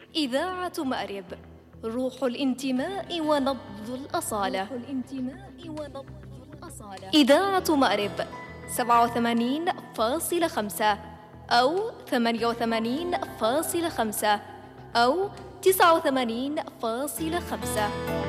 إذاعة مأرب، روح الانتماء ونبض الأصالة. إذاعة مأرب 87.5 أو 88.5 أو 89.5.